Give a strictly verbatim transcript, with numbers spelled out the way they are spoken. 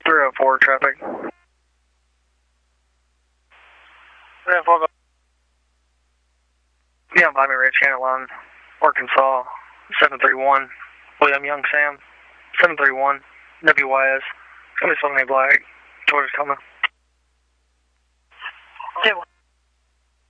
three oh four traffic. Yeah, yeah, Miami Ridge, Channel Line, Arkansas, seven three one. William Young Sam, seven three one, W Y S. Somebody's phone name Black. Georgia Tacoma. Yeah.